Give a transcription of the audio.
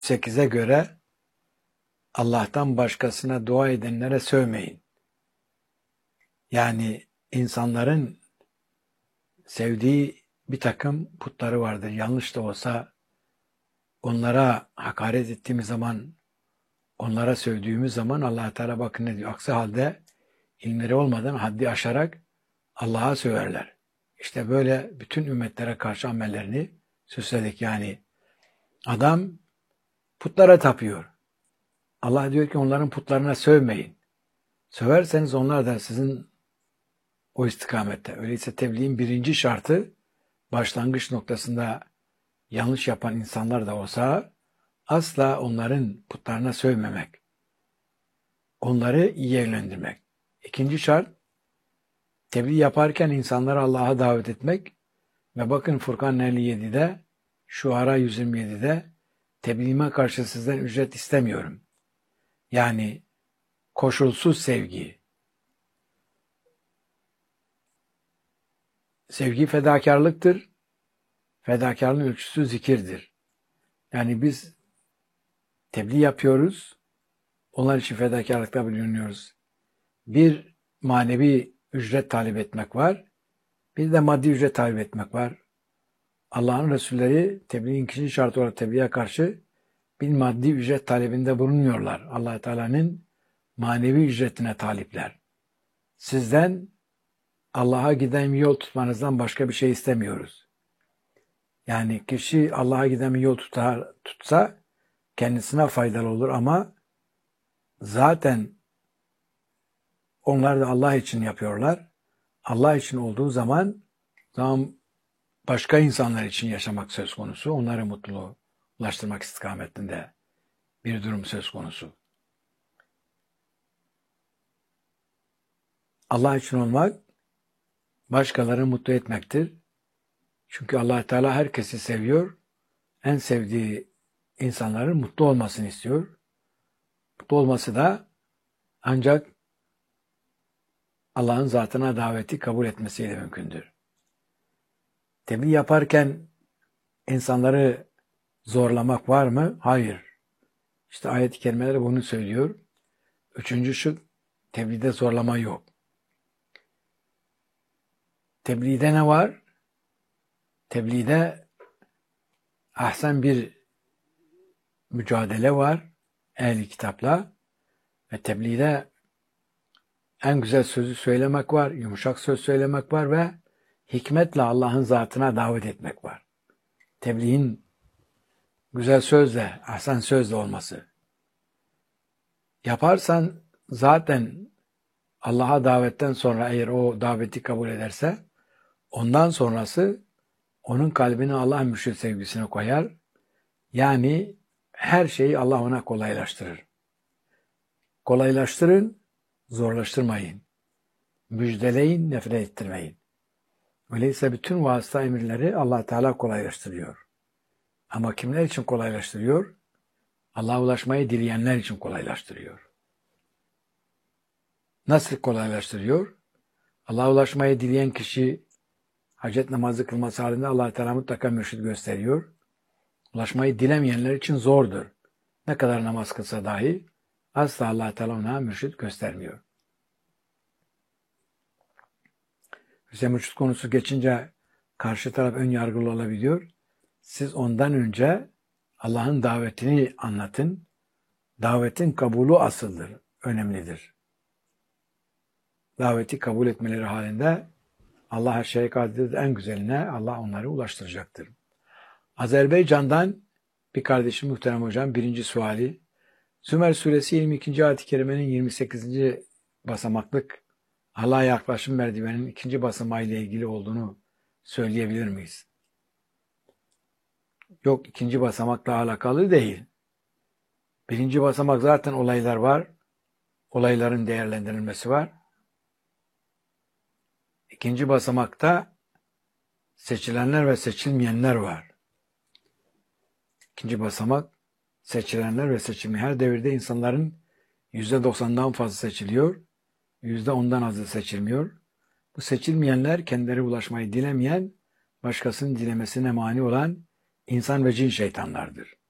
8'e göre Allah'tan başkasına dua edenlere sövmeyin. Yani insanların sevdiği bir takım putları vardır. Yanlış da olsa onlara hakaret ettiğimiz zaman, onlara sövdüğümüz zaman Allah Teala bakın ne diyor. Aksi halde ilmleri olmadan haddi aşarak Allah'a söverler. İşte böyle bütün ümmetlere karşı amellerini süsledik. Yani adam putlara tapıyor. Allah diyor ki onların putlarına sövmeyin. Söverseniz onlar da sizin o istikamette. Öyleyse tebliğin birinci şartı başlangıç noktasında yanlış yapan insanlar da olsa asla onların putlarına sövmemek. Onları iyi yönlendirmek. İkinci şart tebliğ yaparken insanları Allah'a davet etmek ve bakın Furkan 57'de, Şuara 127'de tebliğime karşı sizden ücret istemiyorum. Yani koşulsuz sevgi. Sevgi fedakarlıktır. Fedakarlığın ölçüsü zikirdir. Yani biz tebliğ yapıyoruz. Onlar için fedakarlıkta bulunuyoruz. Bir manevi ücret talep etmek var. Bir de maddi ücret talep etmek var. Allah'ın Resulleri tebliğin ikinci şartı olarak tebliğe karşı bir maddi ücret talebinde bulunmuyorlar. Allah Teala'nın manevi ücretine talipler. Sizden Allah'a giden bir yol tutmanızdan başka bir şey istemiyoruz. Yani kişi Allah'a giden bir yol tutsa kendisine faydalı olur ama zaten onlar da Allah için yapıyorlar. Allah için olduğu zaman başka insanlar için yaşamak söz konusu. Onları mutluluğa ulaştırmak istikametinde bir durum söz konusu. Allah için olmak başkalarını mutlu etmektir. Çünkü Allah Teala herkesi seviyor. En sevdiği insanların mutlu olmasını istiyor. Mutlu olması da ancak Allah'ın zatına daveti kabul etmesiyle mümkündür. Tebliğ yaparken insanları zorlamak var mı? Hayır. İşte ayet-i kerimeler bunu söylüyor. Üçüncü şu, tebliğde zorlama yok. Tebliğde ne var? Tebliğde ahsen bir mücadele var ehli kitapla ve tebliğde en güzel sözü söylemek var, yumuşak söz söylemek var ve hikmetle Allah'ın zatına davet etmek var. Tebliğin güzel sözle, ahsen sözle olması. Yaparsan zaten Allah'a davetten sonra eğer o daveti kabul ederse ondan sonrası onun kalbine Allah mürşid sevgisine koyar. Yani her şeyi Allah ona kolaylaştırır. Kolaylaştırın, zorlaştırmayın. Müjdeleyin, nefret ettirmeyin. Öyleyse bütün vasıta emirleri Allah Teala kolaylaştırıyor. Ama kimler için kolaylaştırıyor? Allah'a ulaşmayı dileyenler için kolaylaştırıyor. Nasıl kolaylaştırıyor? Allah'a ulaşmayı dileyen kişi hacet namazı kılması halinde Allah Teala mutlaka mürşid gösteriyor. Ulaşmayı dilemeyenler için zordur. Ne kadar namaz kılsa dahi asla Allah Teala ona mürşid göstermiyor. Bize mürşid konusu geçince karşı taraf ön yargılı olabiliyor. Siz ondan önce Allah'ın davetini anlatın. Davetin kabulü asıldır, önemlidir. Daveti kabul etmeleri halinde Allah her şeye kadirdir, en güzeline Allah onları ulaştıracaktır. Azerbaycan'dan bir kardeşim muhterem hocam birinci suali. Zümer suresi 22. ayet-i kerimenin 28. basamaklık Allah'a yaklaşım merdivenin ikinci basamağı ile ilgili olduğunu söyleyebilir miyiz? Yok, ikinci basamakla alakalı değil. Birinci basamak zaten olaylar var. Olayların değerlendirilmesi var. İkinci basamakta seçilenler ve seçilmeyenler var. İkinci basamak seçilenler ve seçilmeyenler. Her devirde insanların %90'dan fazla seçiliyor. %10'dan azı seçilmiyor. Bu seçilmeyenler kendileri ulaşmayı dilemeyen, başkasının dilemesine mani olan insan ve cin şeytanlardır.